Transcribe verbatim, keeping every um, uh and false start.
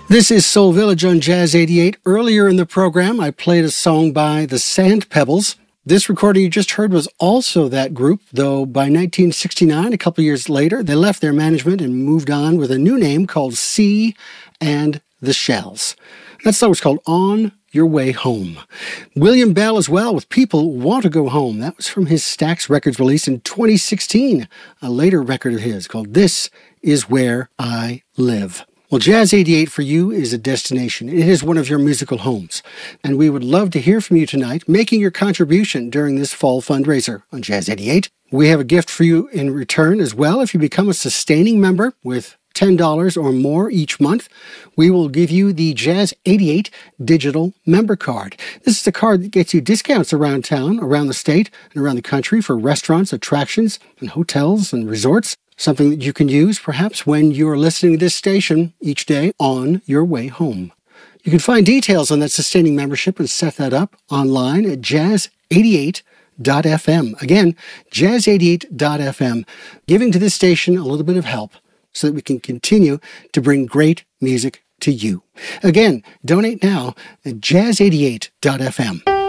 This is Soul Village on Jazz eighty-eight. Earlier in the program, I played a song by the Sand Pebbles. This recording you just heard was also that group, though by nineteen sixty-nine, a couple years later, they left their management and moved on with a new name called Sea and the Shells. That song was called On Your Way Home. William Bell as well with People Want to Go Home. That was from his Stax Records release in twenty sixteen, a later record of his called This Is Where I Live. Well, Jazz eighty-eight for you is a destination. It is one of your musical homes. And we would love to hear from you tonight, making your contribution during this fall fundraiser on Jazz eighty-eight. We have a gift for you in return as well. If you become a sustaining member with ten dollars or more each month, we will give you the Jazz eighty-eight digital member card. This is a card that gets you discounts around town, around the state, and around the country for restaurants, attractions, and hotels and resorts. Something that you can use perhaps when you're listening to this station each day on your way home. You can find details on that sustaining membership and set that up online at jazz eighty-eight dot f m. Again, jazz eighty-eight dot f m, giving to this station a little bit of help so that we can continue to bring great music to you. Again, donate now at jazz eighty-eight dot f m.